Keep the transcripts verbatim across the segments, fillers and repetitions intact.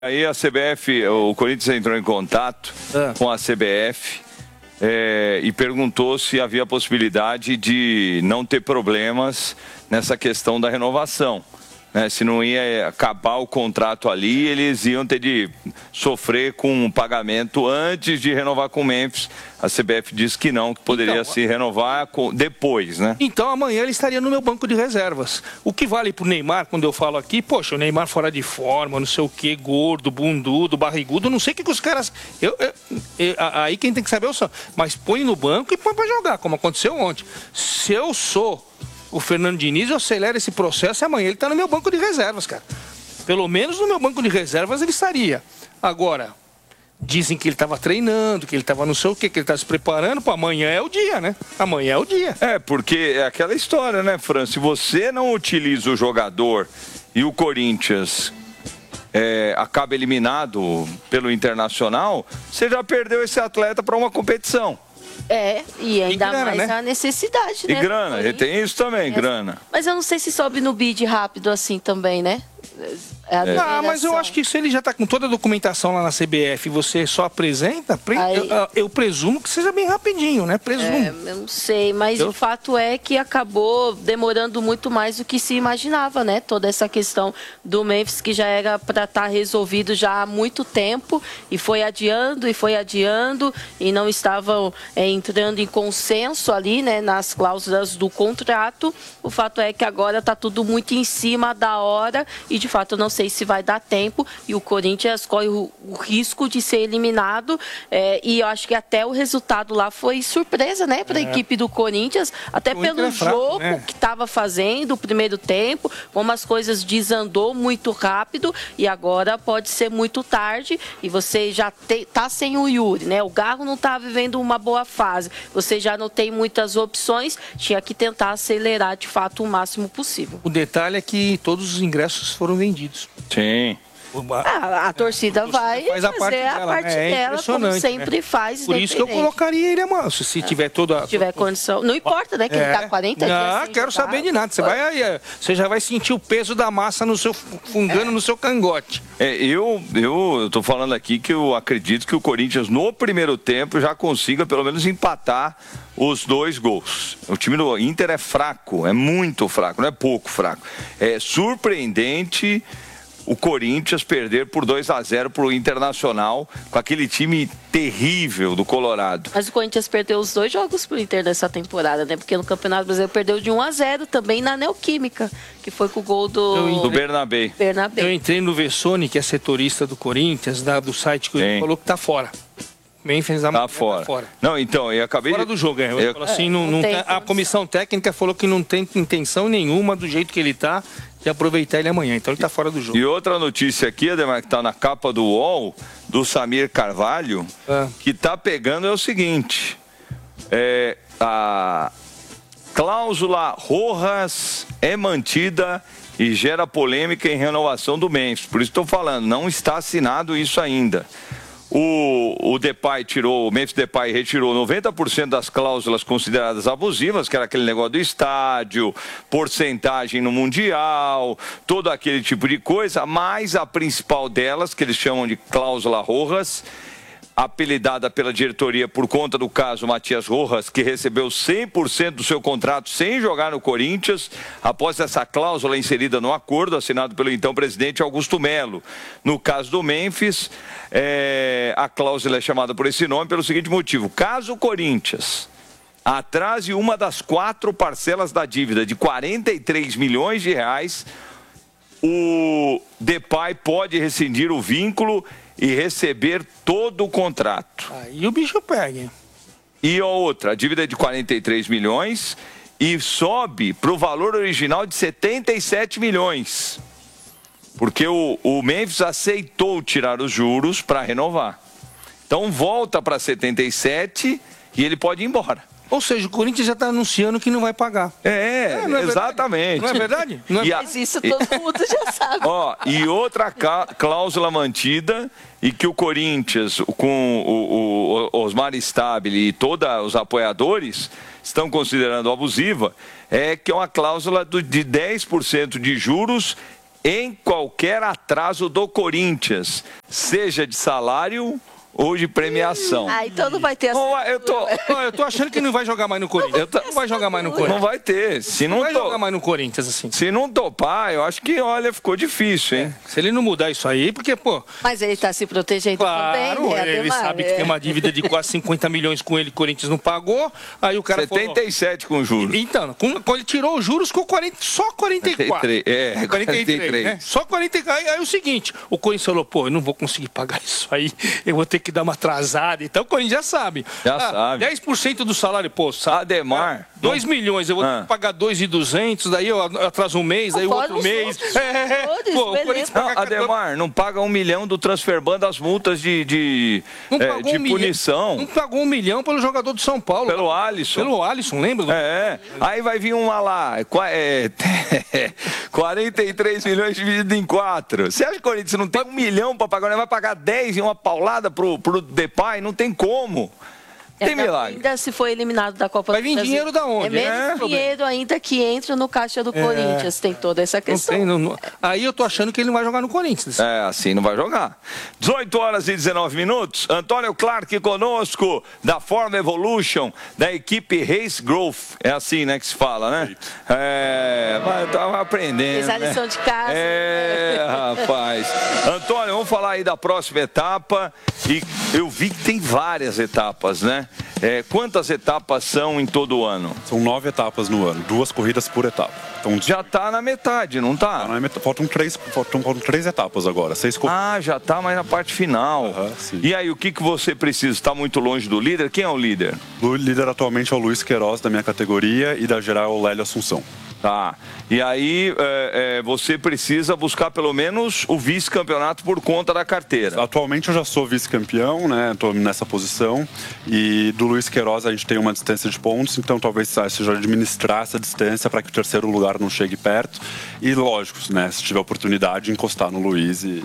Aí a C B F, o Corinthians entrou em contato ah. com a C B F é, e perguntou se havia possibilidade de não ter problemas nessa questão da renovação. Né? Se não ia acabar o contrato ali, eles iam ter de sofrer com um pagamento antes de renovar com o Memphis. A C B F disse que não, que poderia então, se renovar com, depois, né? Então amanhã ele estaria no meu banco de reservas. O que vale pro Neymar, quando eu falo aqui, poxa, o Neymar fora de forma, não sei o que, gordo, bundudo, barrigudo, não sei o que, que os caras... Eu, eu, eu, aí quem tem que saber é o só. Mas põe no banco e põe pra jogar, como aconteceu ontem. Se eu sou o Fernando Diniz, eu acelero esse processo e amanhã ele tá no meu banco de reservas, cara. Pelo menos no meu banco de reservas ele estaria. Agora... Dizem que ele estava treinando, que ele estava não sei o quê, que ele está se preparando para amanhã é o dia, né? Amanhã é o dia. É, porque é aquela história, né, Fran? Se você não utiliza o jogador e o Corinthians é, acaba eliminado pelo Internacional, você já perdeu esse atleta para uma competição. É, e ainda e grana, mais né? a necessidade, e né? E grana, ele tem isso também, é. grana. Mas eu não sei se sobe no bid rápido assim também, né? É é. Ah, mas eu acho que se ele já está com toda a documentação lá na C B F e você só apresenta, Aí... eu, eu presumo que seja bem rapidinho, né? Presumo. É, eu não sei, mas eu... o fato é que acabou demorando muito mais do que se imaginava, né? Toda essa questão do Memphis, que já era para estar tá resolvido já há muito tempo, e foi adiando, e foi adiando, e não estavam é, entrando em consenso ali, né? Nas cláusulas do contrato. O fato é que agora está tudo muito em cima da hora, e de fato eu não sei se vai dar tempo, e o Corinthians corre o, o risco de ser eliminado, é, e eu acho que até o resultado lá foi surpresa, né, para a é. equipe do Corinthians, até o pelo jogo fraco, né? que estava fazendo o primeiro tempo, como as coisas desandou muito rápido, e agora pode ser muito tarde, e você já está sem o Yuri, né, o Garro não está vivendo uma boa fase, você já não tem muitas opções, tinha que tentar acelerar de fato o máximo possível. O detalhe é que todos os ingressos foram vendidos. Sim. Ah, a torcida vai faz a parte fazer dela, a parte né? É dela, como sempre né? faz. Por isso que eu colocaria ele amanhã, se é. tiver toda... Se tiver condição. Não importa, né, que é. ele tá quarenta dias. Não, quero jogar. saber de nada. Você, vai, você já vai sentir o peso da massa no seu, fungando é. no seu cangote. É, eu, eu, eu tô falando aqui que eu acredito que o Corinthians, no primeiro tempo, já consiga pelo menos empatar os dois gols. O time do Inter é fraco, é muito fraco, não é pouco fraco. É surpreendente o Corinthians perder por dois a zero para o Internacional, com aquele time terrível do Colorado. Mas o Corinthians perdeu os dois jogos para o Inter nessa temporada, né? Porque no Campeonato Brasileiro perdeu de um a zero também na Neoquímica, que foi com o gol do... Do Bernabé. Bernabé. Eu entrei no Vessone, que é setorista do Corinthians, da, do site que ele falou que tá fora. Memphis tá fora. tá fora. Não, então, eu acabei fora de... do jogo, é. Eu... Eu... Assim, não, não tem, a comissão técnica falou que não tem intenção nenhuma do jeito que ele tá de aproveitar ele amanhã, então ele tá fora do jogo. E outra notícia aqui, Ademar, que tá na capa do U O L, do Samir Carvalho, é. que tá pegando é o seguinte, é, a cláusula Rojas é mantida e gera polêmica em renovação do Memphis, por isso estou falando, não está assinado isso ainda. O, o Depay tirou, o Memphis Depay retirou noventa por cento das cláusulas consideradas abusivas, que era aquele negócio do estádio, porcentagem no Mundial, todo aquele tipo de coisa, mas a principal delas, que eles chamam de cláusula Rojas, apelidada pela diretoria por conta do caso Matias Rojas, que recebeu cem por cento do seu contrato sem jogar no Corinthians, após essa cláusula inserida no acordo assinado pelo então presidente Augusto Melo. No caso do Memphis, é, a cláusula é chamada por esse nome pelo seguinte motivo: caso o Corinthians atrase uma das quatro parcelas da dívida de quarenta e três milhões de reais, o Depay pode rescindir o vínculo e receber todo o contrato. Aí o bicho pega. E a outra, a dívida é de quarenta e três milhões e sobe para o valor original de setenta e sete milhões. Porque o, o Memphis aceitou tirar os juros para renovar. Então volta para setenta e sete e ele pode ir embora. Ou seja, o Corinthians já está anunciando que não vai pagar. É, é não é exatamente. Não é verdade? Não é verdade? Mas isso todo mundo já sabe. Ó, e outra cláusula mantida, e que o Corinthians, com o, o Osmar Stabile e todos os apoiadores estão considerando abusiva, é que é uma cláusula do, de dez por cento de juros em qualquer atraso do Corinthians, seja de salário ou de premiação. Ah, então não vai ter essa. Oh, eu, tô, oh, eu tô achando que não vai jogar mais no Corinthians. Não, não vai jogar mais no Corinthians. Não vai ter. Se não, não vai to... jogar mais no Corinthians, assim. Se não topar, eu acho que, olha, ficou difícil, hein? É. Se ele não mudar isso aí, porque, pô... Mas ele tá se protegendo claro, também, né, ele Ademar? sabe que tem uma dívida de quase cinquenta milhões com ele, o Corinthians não pagou, aí o cara setenta e sete falou... com juros. Então, com, ele tirou os juros com quarenta, só quarenta e quatro. É, quarenta e três, né? Só quarenta e quatro. Aí, aí é o seguinte, o Corinthians falou, pô, eu não vou conseguir pagar isso aí, eu vou ter que dar uma atrasada. Então o Corinthians já sabe. Já ah, sabe. dez por cento do salário, pô, sabe, Ademar. dois milhões, eu vou ah. ter que pagar dois mil e duzentos, daí eu atraso um mês, daí o outro mês. Todos, é, todos, pô, o Corinthians não, Ademar, não paga um milhão do transferbando as multas de, de, é, de um punição. Milhão, não pagou um milhão pelo jogador do São Paulo. Pelo cara. Alisson. Pelo Alisson, lembra? Do... É, aí vai vir uma lá, é, quarenta e três milhões dividido em quatro. Você acha que o Corinthians não tem um milhão para pagar? Vai pagar dez e uma paulada pro, pro Depay? Não tem como. Tem milagre. Ainda se foi eliminado da Copa vai do vir Brasil. Dinheiro da onde? É menos é, dinheiro ainda que entra no caixa do é. Corinthians. Tem toda essa questão. Não tem, não, não. Aí eu tô achando que ele não vai jogar no Corinthians. É, assim não vai jogar. dezoito horas e dezenove minutos. Antônio Clark conosco, da Forma Evolution, da equipe Race Growth. É assim, né, que se fala, né? É, mas eu tava aprendendo. Fez a né? lição de casa. É, rapaz. Antônio, vamos falar aí da próxima etapa. E eu vi que tem várias etapas, né? É, quantas etapas são em todo o ano? São nove etapas no ano, duas corridas por etapa. Então, já está na metade, não está? Tá faltam, três, faltam, faltam três etapas agora, seis corridas. Ah, já está mais na parte final. Uhum, e aí, o que, que você precisa? Está muito longe do líder? Quem é o líder? O líder atualmente é o Luiz Queiroz, da minha categoria, e da geral é o Lélio Assunção. Tá. E aí é, é, você precisa buscar pelo menos o vice-campeonato por conta da carteira. Atualmente eu já sou vice-campeão, né? Estou nessa posição. E do Luiz Queiroz a gente tem uma distância de pontos, então talvez seja administrar essa distância para que o terceiro lugar não chegue perto. E lógico, né? Se tiver oportunidade, encostar no Luiz e...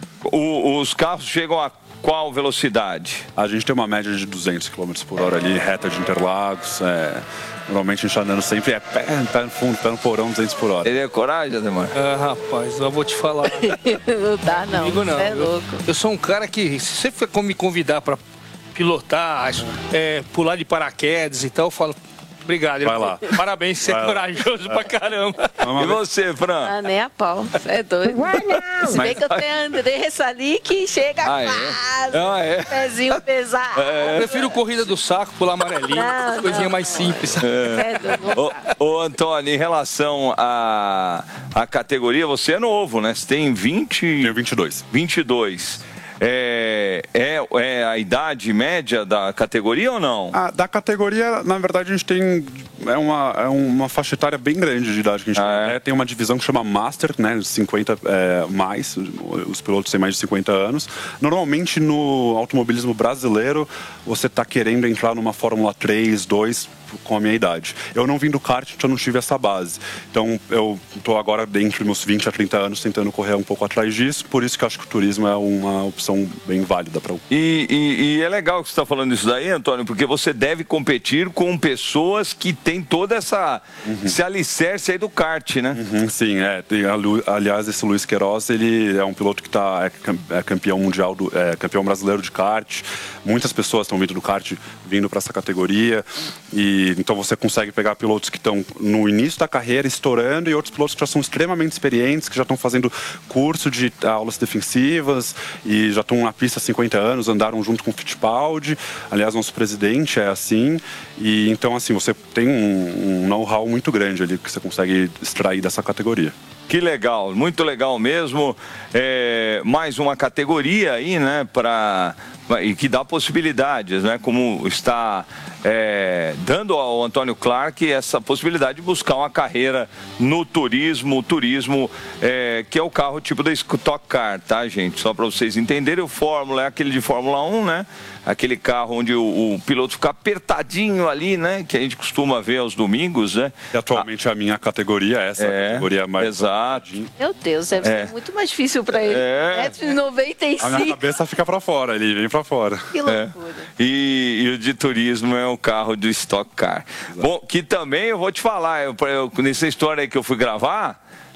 O, os carros chegam a qual velocidade? A gente tem uma média de duzentos quilômetros por hora ali, reta de Interlagos, é... Normalmente a gente andando sempre é pé, pé no fundo, pé no porão, duzentos por hora. Ele é coragem, Ademar? Ah, rapaz, eu vou te falar. Não dá, não. Comigo, não. É eu, louco. Eu sou um cara que, se você for me convidar para pilotar, é, pular de paraquedas e tal, eu falo... Obrigado. Vai lá. Parabéns, você é corajoso pra caramba. E você, Fran? Ah, nem a pau. Você é doido. Se bem que eu tenho Andressa ali que chega ah, quase. É? Ah, é? Pezinho pesado. É. Eu prefiro corrida do saco, pular amarelinho, não, coisinha não. mais simples. É. Ô, ô, Antônio, em relação à a, a categoria, você é novo, né? Você tem vinte... Tenho vinte e dois. vinte e dois. É, é, é a idade média da categoria ou não? Ah, da categoria, na verdade, a gente tem é uma, é uma faixa etária bem grande de idade que a gente ah, tem. É? Tem uma divisão que chama Master, né, cinquenta é, mais, os pilotos têm mais de cinquenta anos. Normalmente no automobilismo brasileiro, você está querendo entrar numa Fórmula três, dois com a minha idade. Eu não vim do kart, então eu não tive essa base. Então eu estou agora dentro dos meus vinte a trinta anos tentando correr um pouco atrás disso, por isso que eu acho que o turismo é uma opção bem válida para o... E, e, e é legal que você está falando isso daí, Antônio, porque você deve competir com pessoas que têm toda essa uhum. esse alicerce aí do kart, né? Uhum, sim, é. Aliás, esse Luiz Queiroz, ele é um piloto que tá, é campeão mundial, do, é campeão brasileiro de kart. Muitas pessoas estão vindo do kart, vindo para essa categoria. E então você consegue pegar pilotos que estão no início da carreira, estourando, e outros pilotos que já são extremamente experientes, que já estão fazendo curso de aulas defensivas e já estão na pista há cinquenta anos, andaram junto com o Fittipaldi. Aliás, nosso presidente é assim. E então, assim, você tem um, um know-how muito grande ali que você consegue extrair dessa categoria. Que legal, muito legal mesmo. É, mais uma categoria aí, né, para e que dá possibilidades, né, como está é, dando ao Antônio Clark essa possibilidade de buscar uma carreira no turismo, o turismo é, que é o carro tipo da Stock Car, tá, gente? Só para vocês entenderem, o Fórmula é aquele de Fórmula um, né? Aquele carro onde o, o piloto fica apertadinho ali, né? Que a gente costuma ver aos domingos, né? E atualmente ah, a minha categoria é essa, é, a categoria mais... Exato. Meu Deus, deve é. ser muito mais difícil para ele. É. É noventa e cinco. A minha cabeça fica para fora, ele vem para fora. Que loucura. É. E, e o de turismo é o carro do Stock Car. Exato. Bom, que também eu vou te falar, eu, eu, nessa história aí que eu fui gravar,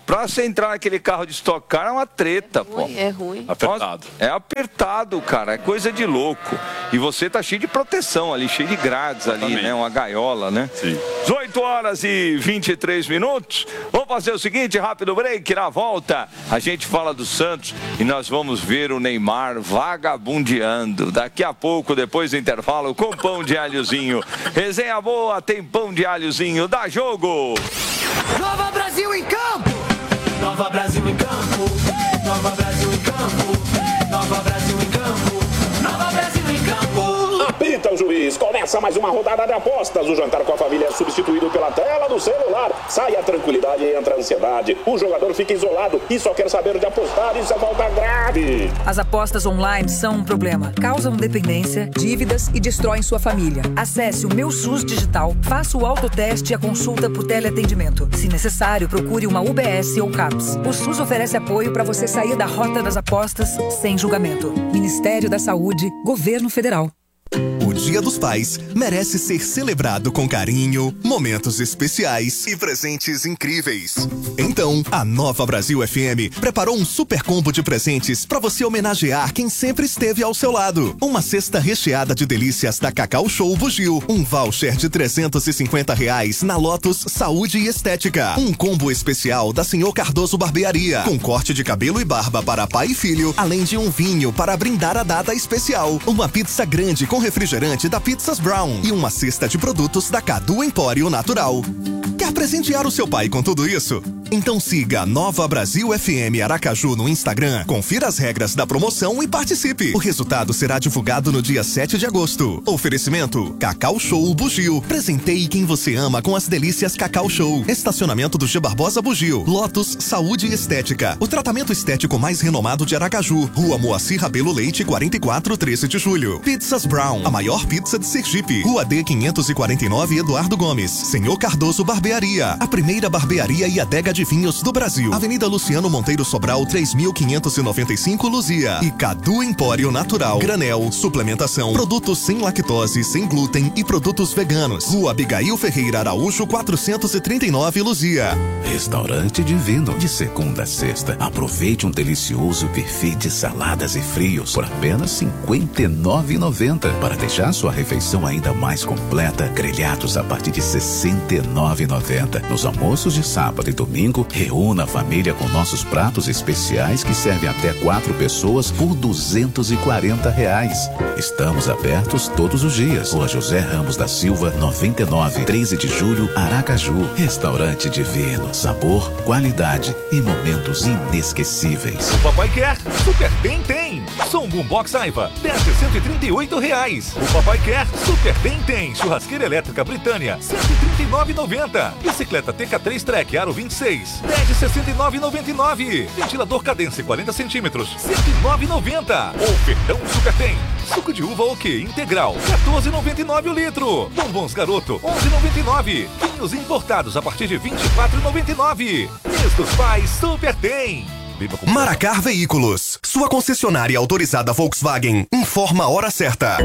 Pra você entrar naquele carro de Stock Car é uma treta, é pô. Ruim, é ruim. Apertado. É apertado, cara. É coisa de louco. E você tá cheio de proteção ali, cheio de grades ali, Exatamente. né? Uma gaiola, né? Sim. dezoito horas e vinte e três minutos. Vamos fazer o seguinte, rápido break. Na volta, a gente fala do Santos e nós vamos ver o Neymar vagabundeando. Daqui a pouco, depois do intervalo, com pão de alhozinho. Resenha boa, tem pão de alhozinho. Dá jogo! Nova Brasil em campo! Nova Brasil em campo! Nova Brasil em campo! Nova Brasil em campo! Nova Brasil em campo! Apita o juiz, começa mais uma rodada de apostas. O jantar com a família é substituído pela tela do celular. Sai a tranquilidade e entra a ansiedade. O jogador fica isolado e só quer saber de apostar. Isso é falta grave. As apostas online são um problema. Causam dependência, dívidas e destroem sua família. Acesse o Meu SUS Digital, faça o autoteste e a consulta por teleatendimento. Se necessário, procure uma U B S ou CAPS. O SUS oferece apoio para você sair da rota das apostas sem julgamento. Ministério da Saúde, Governo Federal. O Dia dos Pais merece ser celebrado com carinho, momentos especiais e presentes incríveis. Então, a Nova Brasil F M preparou um super combo de presentes para você homenagear quem sempre esteve ao seu lado. Uma cesta recheada de delícias da Cacau Show Bugio, um voucher de trezentos e cinquenta reais na Lotus Saúde e Estética, um combo especial da Senhor Cardoso Barbearia, com corte de cabelo e barba para pai e filho, além de um vinho para brindar a data especial, uma pizza grande com refrigerante da Pizzas Brown e uma cesta de produtos da Cadu Empório Natural. Quer presentear o seu pai com tudo isso? Então siga a Nova Brasil F M Aracaju no Instagram, confira as regras da promoção e participe. O resultado será divulgado no dia sete de agosto. Oferecimento Cacau Show Bugio. Presenteie quem você ama com as delícias Cacau Show. Estacionamento do G. Barbosa Bugio. Lotus Saúde e Estética. O tratamento estético mais renomado de Aracaju. Rua Moacir Rabelo Leite, quarenta e quatro, treze de julho. Pizzas Brown, a maior pizza de Sergipe. Rua D quinhentos e quarenta e nove, Eduardo Gomes. Senhor Cardoso Barbearia, a primeira barbearia e adega de vinhos do Brasil. Avenida Luciano Monteiro Sobral, três mil quinhentos e noventa e cinco, Luzia. E Cadu Empório Natural, granel, suplementação, produtos sem lactose, sem glúten e produtos veganos. Rua Abigail Ferreira Araújo, quatrocentos e trinta e nove, Luzia. Restaurante Divino, de segunda a sexta. Aproveite um delicioso buffet de saladas e frios por apenas cinquenta e nove reais e noventa centavos. Para deixar sua refeição ainda mais completa, grelhados a partir de sessenta e nove reais e noventa centavos. Nos almoços de sábado e domingo, reúna a família com nossos pratos especiais que servem até quatro pessoas por duzentos e quarenta reais. Estamos abertos todos os dias. Rua José Ramos da Silva, noventa e nove, treze de julho, Aracaju. Restaurante Divino, sabor, qualidade e momentos inesquecíveis. O papai quer, super bem tem. Som Boombox Aiva, dez de cento e trinta e oito reais. O papai quer, super bem tem. Churrasqueira elétrica Britânia, cento e trinta e nove reais e noventa centavos. Bicicleta T K três Track Aro vinte e seis, dez de sessenta e nove reais e noventa e nove centavos. Ventilador Cadence quarenta centímetros, cento e nove reais e noventa centavos. Ofertão Super tem. Suco de uva OK integral, quatorze reais e noventa e nove centavos o litro. Bombons Garoto, onze reais e noventa e nove centavos. Vinhos importados a partir de vinte e quatro reais e noventa e nove centavos. Mês dos Pais Super tem. Maracar Veículos, sua concessionária autorizada Volkswagen. Informa a hora certa.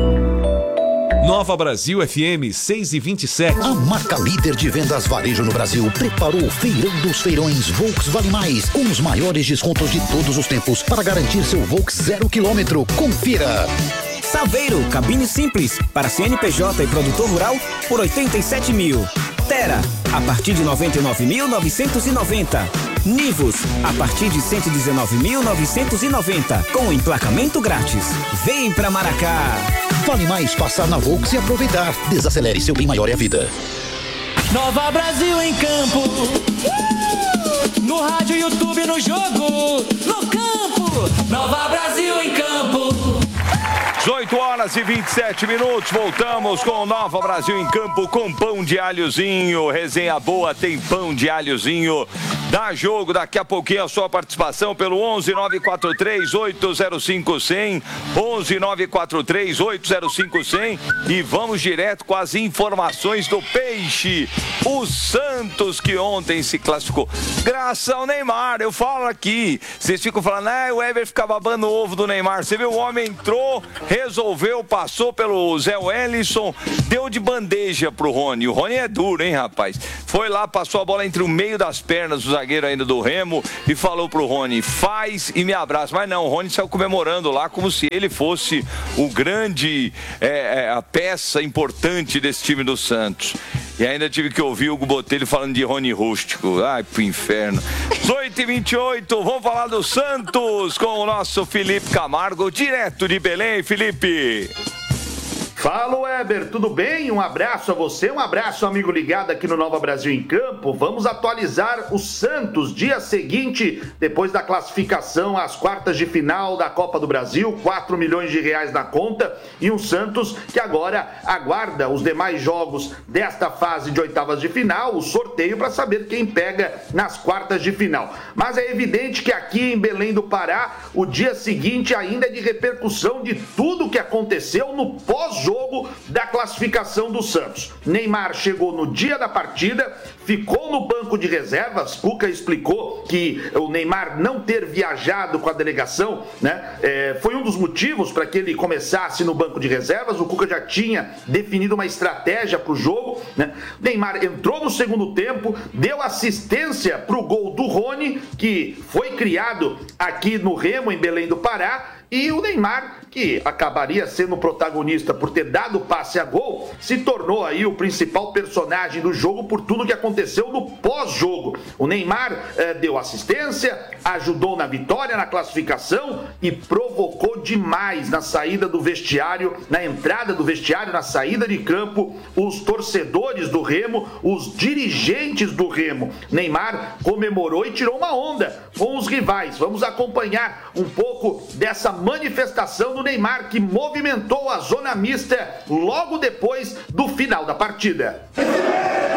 Nova Brasil F M seis e vinte e sete. A marca líder de vendas varejo no Brasil preparou o Feirão dos Feirões Volks Vale Mais, com os maiores descontos de todos os tempos para garantir seu Volks zero quilômetro. Confira. Saveiro, cabine simples para C N P J e produtor rural por oitenta e sete mil. Tera, a partir de noventa e nove mil novecentos e noventa. Nivus, a partir de cento e dezenove mil novecentos e noventa, com emplacamento grátis. Vem pra Maracá. Vale mais passar na Volks e aproveitar. Desacelere, seu bem maior é a vida. Nova Brasil em campo. No rádio, YouTube, no jogo, no campo. Nova Brasil em campo. dezoito horas e vinte e sete minutos, voltamos com o Nova Brasil em campo com pão de alhozinho. Resenha boa, tem pão de alhozinho. Dá jogo, daqui a pouquinho a sua participação pelo onze nove quatro três oito zero cinco zero zero, onze nove quatro três oito zero cinco zero zero, e vamos direto com as informações do Peixe. O Santos que ontem se classificou graças ao Neymar. Eu falo aqui, vocês ficam falando, ah, o Ever fica babando o ovo do Neymar. Você viu, o homem entrou, resolveu devolveu, passou pelo Zé Wellison, deu de bandeja pro Rony. O Rony é duro, hein, rapaz? Foi lá, passou a bola entre o meio das pernas do zagueiro ainda do Remo e falou pro Rony, faz e me abraça. Mas não, o Rony saiu comemorando lá como se ele fosse o grande, é, é, a peça importante desse time do Santos. E ainda tive que ouvir o Hugo Botelho falando de Rony Rústico. Ai, pro inferno. oito e vinte e oito, vamos falar do Santos com o nosso Felipe Camargo, direto de Belém. Felipe. Fala, Weber, tudo bem? Um abraço a você, um abraço, amigo ligado aqui no Nova Brasil em Campo. Vamos atualizar o Santos, dia seguinte, depois da classificação às quartas de final da Copa do Brasil, quatro milhões de reais na conta, e um Santos que agora aguarda os demais jogos desta fase de oitavas de final, o sorteio para saber quem pega nas quartas de final. Mas é evidente que aqui em Belém do Pará, o dia seguinte ainda é de repercussão de tudo o que aconteceu no pós-jogo jogo da classificação do Santos. Neymar chegou no dia da partida, ficou no banco de reservas. Cuca explicou que o Neymar não ter viajado com a delegação, né, é, foi um dos motivos para que ele começasse no banco de reservas. O Cuca já tinha definido uma estratégia para o jogo, né? Neymar entrou no segundo tempo, deu assistência para o gol do Rony, que foi criado aqui no Remo, em Belém do Pará. E o Neymar, que acabaria sendo o protagonista por ter dado o passe a gol, se tornou aí o principal personagem do jogo por tudo que aconteceu no pós-jogo. O Neymar eh, deu assistência, ajudou na vitória, na classificação e provocou demais na saída do vestiário, na entrada do vestiário, na saída de campo, os torcedores do Remo, os dirigentes do Remo. Neymar comemorou e tirou uma onda com os rivais. Vamos acompanhar um pouco dessa manifestação do Neymar, que movimentou a zona mista logo depois do final da partida.